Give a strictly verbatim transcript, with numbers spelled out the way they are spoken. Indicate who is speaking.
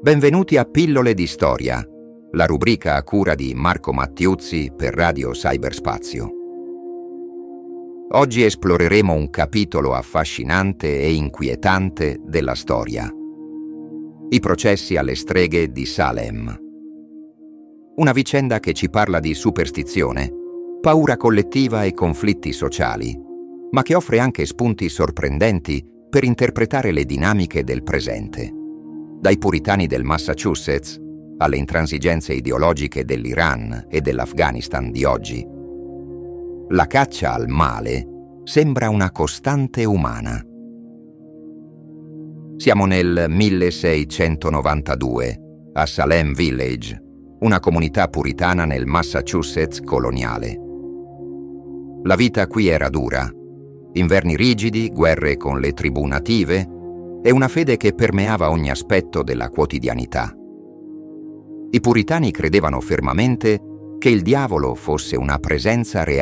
Speaker 1: Benvenuti a Pillole di Storia, la rubrica a cura di Marco Mattiuzzi per Radio Cyberspazio. Oggi esploreremo un capitolo affascinante e inquietante della storia: i processi alle streghe di Salem. Una vicenda che ci parla di superstizione, paura collettiva e conflitti sociali, ma che offre anche spunti sorprendenti per interpretare le dinamiche del presente. Dai puritani del Massachusetts alle intransigenze ideologiche dell'Iran e dell'Afghanistan di oggi, la caccia al male sembra una costante umana. Siamo nel milleseicentonovantadue, a Salem Village, una comunità puritana nel Massachusetts coloniale. La vita qui era dura: inverni rigidi, guerre con le tribù native e una fede che permeava ogni aspetto della quotidianità. I puritani credevano fermamente che il diavolo fosse una presenza reale